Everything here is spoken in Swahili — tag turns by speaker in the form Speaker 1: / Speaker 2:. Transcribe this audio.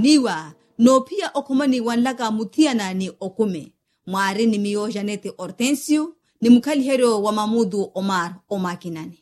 Speaker 1: niwa no pia okomani wanlaka mutiana ni okume mwari ni miyo Janete Hortensio ni mkalihero wa Mamudu Omar Omakinani.